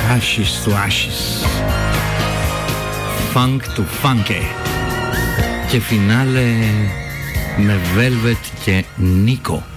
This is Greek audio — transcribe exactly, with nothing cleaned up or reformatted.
Ashes to Ashes, Funk to Funky και φινάλε με Velvet και Νίκο.